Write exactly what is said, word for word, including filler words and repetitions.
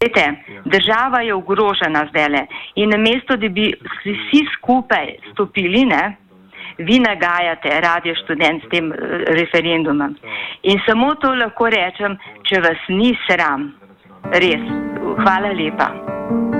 Država je ogrožena zdajle in namesto, da bi vsi skupaj stopili, ne, vi nagajate Radio Študent s tem referendumom. In samo to lahko rečem, če vas ni sram. Res. Hvala lepa.